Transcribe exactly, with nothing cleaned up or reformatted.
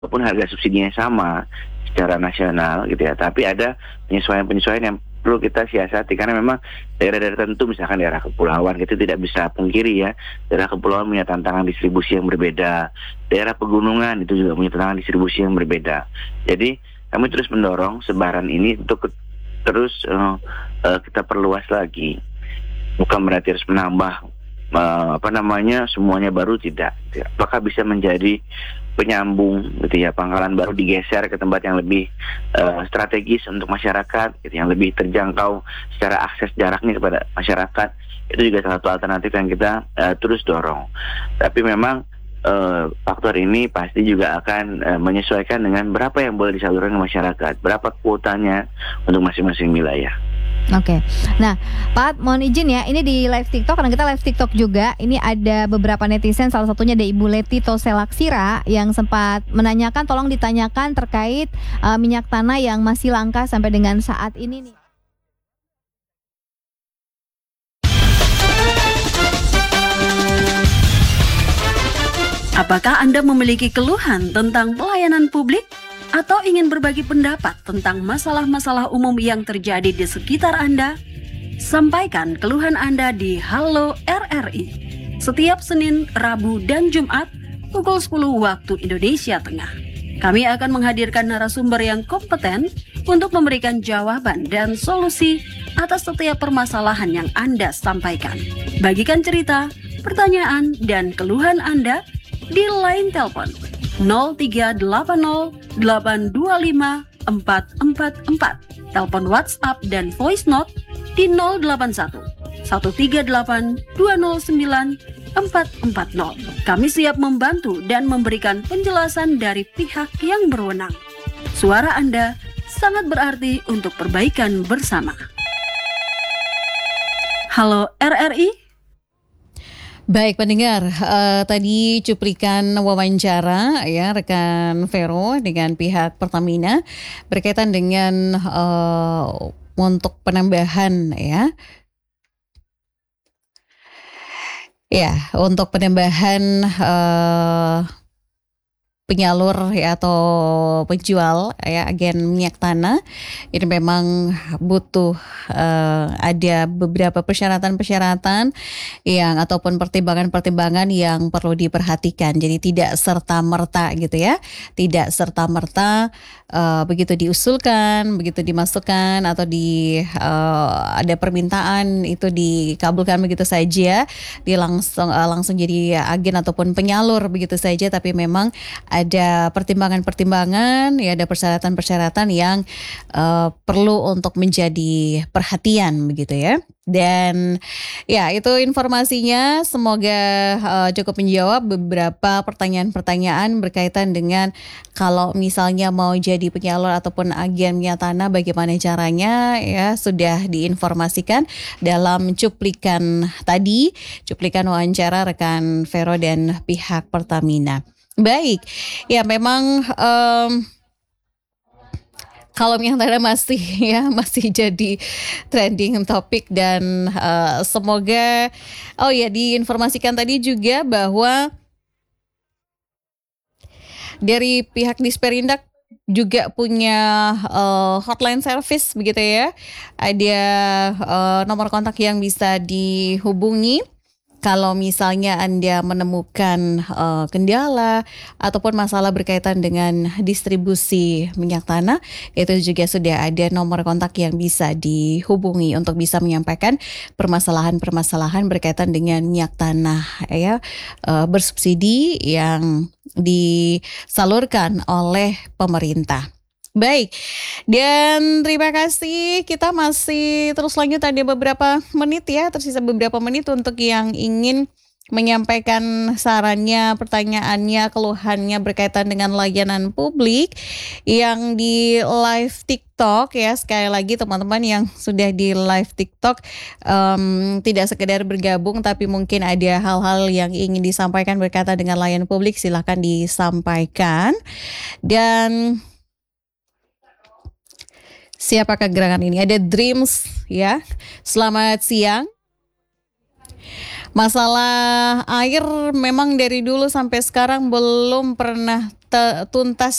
walaupun harga subsidinya sama secara nasional gitu ya, tapi ada penyesuaian-penyesuaian yang perlu kita siasati karena memang daerah-daerah tertentu, misalkan daerah kepulauan itu tidak bisa pungkiri ya, daerah kepulauan punya tantangan distribusi yang berbeda, daerah pegunungan itu juga punya tantangan distribusi yang berbeda. Jadi kami terus mendorong sebaran ini untuk ke- terus uh, uh, kita perluas lagi, bukan berarti harus menambah uh, apa namanya semuanya baru, tidak. Apakah bisa menjadi penyambung gitu ya, pangkalan baru digeser ke tempat yang lebih uh, strategis untuk masyarakat gitu, yang lebih terjangkau secara akses jaraknya kepada masyarakat, itu juga salah satu alternatif yang kita uh, terus dorong. Tapi memang uh, faktor ini pasti juga akan uh, menyesuaikan dengan berapa yang boleh disalurkan ke masyarakat, berapa kuotanya untuk masing-masing wilayah. Oke, nah Pak, mohon izin ya, ini di live TikTok, karena kita live TikTok juga. Ini ada beberapa netizen, salah satunya ada Ibu Leti Toselaksira yang sempat menanyakan, tolong ditanyakan terkait uh, minyak tanah yang masih langka sampai dengan saat ini nih. Apakah Anda memiliki keluhan tentang pelayanan publik? Atau ingin berbagi pendapat tentang masalah-masalah umum yang terjadi di sekitar Anda? Sampaikan keluhan Anda di Halo R R I setiap Senin, Rabu, dan Jumat pukul sepuluh waktu Indonesia Tengah. Kami akan menghadirkan narasumber yang kompeten untuk memberikan jawaban dan solusi atas setiap permasalahan yang Anda sampaikan. Bagikan cerita, pertanyaan, dan keluhan Anda di line telepon nol tiga delapan nol delapan dua lima empat empat empat, telepon WhatsApp dan voice note di nol delapan satu satu tiga delapan dua nol sembilan empat empat nol. Kami siap membantu dan memberikan penjelasan dari pihak yang berwenang. Suara Anda sangat berarti untuk perbaikan bersama. Halo R R I. Baik pendengar, uh, tadi cuplikan wawancara ya rekan Vero dengan pihak Pertamina berkaitan dengan uh, untuk penambahan ya. Ya, untuk penambahan uh, penyalur ya atau penjual ya agen minyak tanah ini memang butuh uh, ada beberapa persyaratan-persyaratan yang ataupun pertimbangan-pertimbangan yang perlu diperhatikan. Jadi tidak serta-merta gitu ya, tidak serta-merta uh, begitu diusulkan, begitu dimasukkan atau di uh, ada permintaan itu dikabulkan begitu saja, dia langsung uh, langsung jadi agen ataupun penyalur begitu saja, tapi memang ada pertimbangan-pertimbangan, ya ada persyaratan-persyaratan yang uh, perlu untuk menjadi perhatian begitu ya. Dan ya itu informasinya, semoga uh, cukup menjawab beberapa pertanyaan-pertanyaan berkaitan dengan kalau misalnya mau jadi penyalur ataupun agen minyak tanah bagaimana caranya ya, sudah diinformasikan dalam cuplikan tadi, cuplikan wawancara rekan Vero dan pihak Pertamina. Baik, ya memang um, kalau minyak tanah masih ya masih jadi trending topik dan uh, semoga oh ya diinformasikan tadi juga bahwa dari pihak Disperindak juga punya uh, hotline service begitu ya, ada uh, nomor kontak yang bisa dihubungi. Kalau misalnya Anda menemukan uh, kendala ataupun masalah berkaitan dengan distribusi minyak tanah, itu juga sudah ada nomor kontak yang bisa dihubungi untuk bisa menyampaikan permasalahan-permasalahan berkaitan dengan minyak tanah ya uh, bersubsidi yang disalurkan oleh pemerintah. Baik, dan terima kasih, kita masih terus lanjut, ada beberapa menit ya, tersisa beberapa menit untuk yang ingin menyampaikan sarannya, pertanyaannya, keluhannya berkaitan dengan layanan publik yang di live TikTok ya. Sekali lagi teman-teman yang sudah di live TikTok um, tidak sekedar bergabung tapi mungkin ada hal-hal yang ingin disampaikan berkaitan dengan layanan publik, silahkan disampaikan. Dan siapakah gerangan ini? Ada Dreams ya. Selamat siang. Masalah air memang dari dulu sampai sekarang belum pernah te- tuntas